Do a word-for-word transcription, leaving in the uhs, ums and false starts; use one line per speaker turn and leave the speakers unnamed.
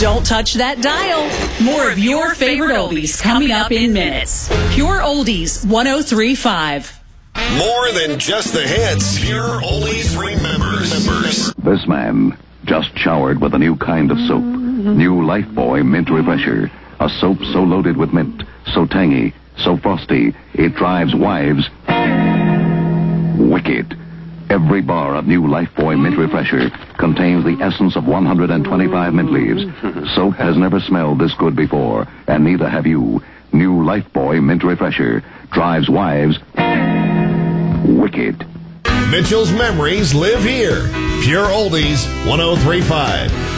Don't touch that dial. More of your favorite oldies coming up in minutes. Pure Oldies one oh three point five.
More than just the hits. Pure Oldies remembers.
This man just showered with a new kind of soap. New Lifebuoy Mint Refresher. A soap so loaded with mint, so tangy, so frosty, it drives wives wicked. Every bar of new Lifebuoy Mint Refresher contains the essence of one hundred twenty-five mint leaves. Soap has never smelled this good before, and neither have you. New Lifebuoy Mint Refresher drives wives wicked.
Mitchell's memories live here. Pure Oldies one oh three point five.